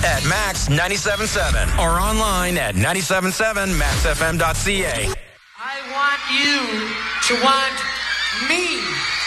at Max 97.7 or online at 97.7maxfm.ca. I want you to want me.